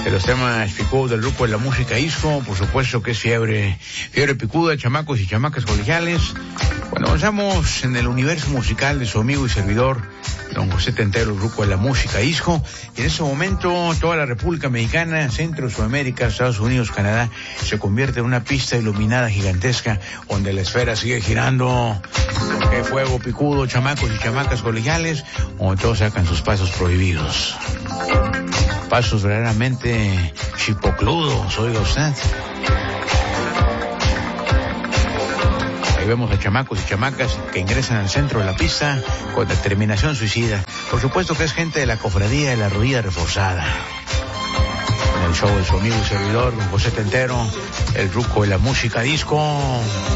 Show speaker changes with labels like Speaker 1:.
Speaker 1: de los temas picudos del grupo de la música disco, por supuesto que es fiebre picuda, chamacos y chamacas colegiales. Bueno, avanzamos en el universo musical de su amigo y servidor, don José Tentero, el grupo de la música disco, y en ese momento toda la República Mexicana, Centro, Sudamérica, Estados Unidos, Canadá, se convierte en una pista iluminada gigantesca, donde la esfera sigue girando, que fuego picudo, chamacos y chamacas colegiales, donde todos sacan sus pasos prohibidos. Pasos verdaderamente chipocludos, oiga usted. Ahí vemos a chamacos y chamacas que ingresan al centro de la pista con determinación suicida. Por supuesto que es gente de la cofradía de la rodilla reforzada. En el show de su amigo y servidor, don José Tentero, el ruco de la música disco.